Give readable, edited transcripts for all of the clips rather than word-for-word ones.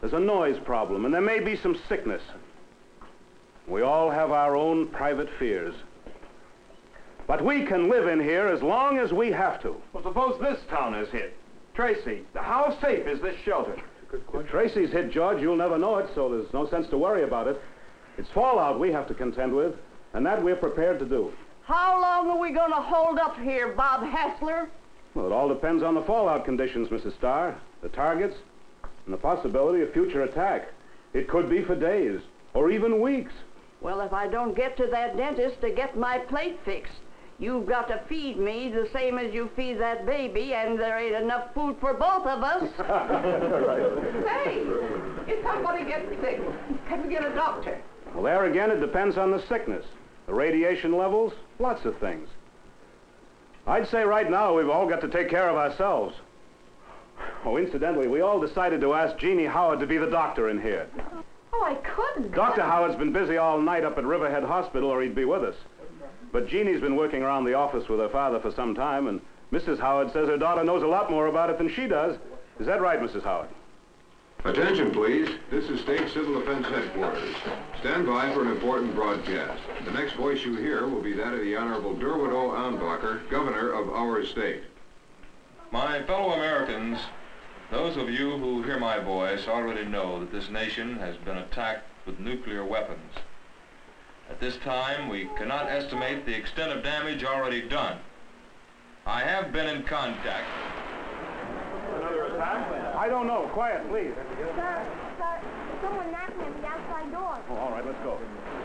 There's a noise problem, and there may be some sickness. We all have our own private fears. But we can live in here as long as we have to. Well, suppose this town is hit. Tracy, how safe is this shelter? If Tracy's hit, George, you'll never know it, so there's no sense to worry about it. It's fallout we have to contend with, and that we're prepared to do. How long are we going to hold up here, Bob Hassler? Well, it all depends on the fallout conditions, Mrs. Starr, the targets, and the possibility of future attack. It could be for days, or even weeks. Well, if I don't get to that dentist to get my plate fixed, you've got to feed me the same as you feed that baby, and there ain't enough food for both of us. Hey, if somebody gets sick, can we get a doctor? Well, there again, it depends on the sickness, the radiation levels, lots of things. I'd say right now we've all got to take care of ourselves. Oh, incidentally, we all decided to ask Jeannie Howard to be the doctor in here. Oh, I couldn't. Dr. Howard's been busy all night up at Riverhead Hospital, or he'd be with us. But Jeannie's been working around the office with her father for some time, and Mrs. Howard says her daughter knows a lot more about it than she does. Is that right, Mrs. Howard? Attention, please. This is State Civil Defense Headquarters. Stand by for an important broadcast. The next voice you hear will be that of the Honorable Derwin O. Ambacher, Governor of our state. My fellow Americans, those of you who hear my voice already know that this nation has been attacked with nuclear weapons. At this time, we cannot estimate the extent of damage already done. I have been in contact. Another attack? I don't know. Quiet, please. Sir, someone knocking at the outside door. Oh, all right, let's go.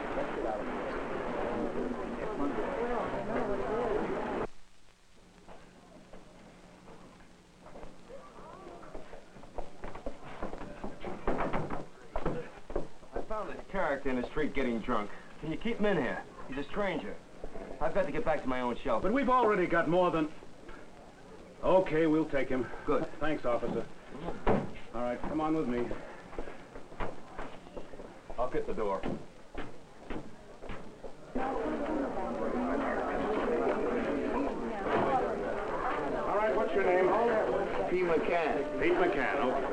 I found this character in the street getting drunk. Can you keep him in here? He's a stranger. I've got to get back to my own shelter. But we've already got more than... Okay, we'll take him. Good. Thanks, officer. All right, come on with me. I'll get the door. All right, what's your name? P. McCann. Pete McCann, okay.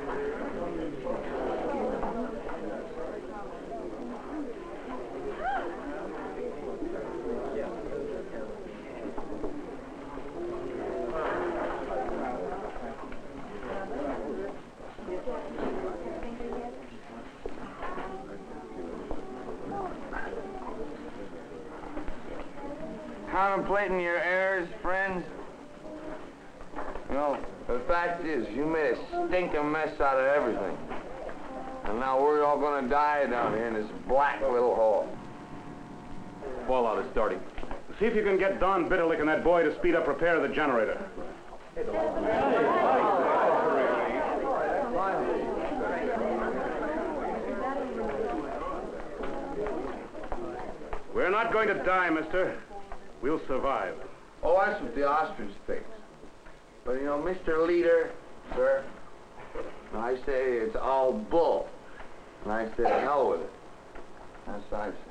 Contemplating your errors, friends? You know, the fact is, you made a stinking mess out of everything. And now we're all gonna die down here in this black little hole. Fallout is starting. See if you can get Don Bitterlick and that boy to speed up repair of the generator. We're not going to die, mister. We'll survive. Oh, that's what the ostrich thinks. But, you know, Mr. Leader, sir, I say it's all bull. And I say, hell with it. That's what I